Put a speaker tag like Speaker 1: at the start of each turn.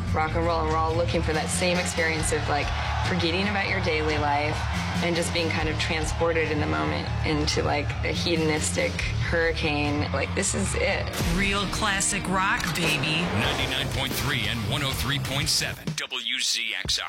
Speaker 1: rock and roll, and we're all looking for that same experience of like forgetting about your daily life and just being kind of transported in the moment into like a hedonistic hurricane. Like, this is it.
Speaker 2: Real classic rock, baby.
Speaker 3: 99.3 and 103.7 WZXR.